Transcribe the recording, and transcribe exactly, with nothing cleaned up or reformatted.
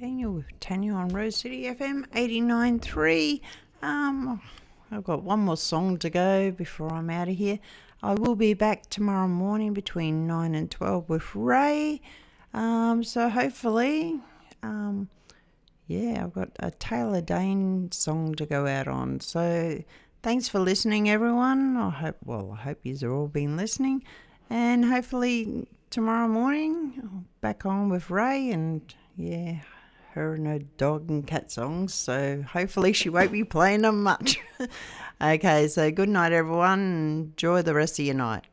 Tanya with Tanya on Rose City F M eighty-nine point three. Um, I've got one more song to go before I'm out of here. I will be back tomorrow morning between nine and twelve with Ray. Um, so hopefully, um, yeah, I've got a Taylor Dane song to go out on. So thanks for listening, everyone. I hope, well, I hope you've all been listening. And hopefully tomorrow morning, back on with Ray and, yeah, her and her dog and cat songs. So hopefully she won't be playing them much. Okay, so good night, everyone. Enjoy the rest of your night.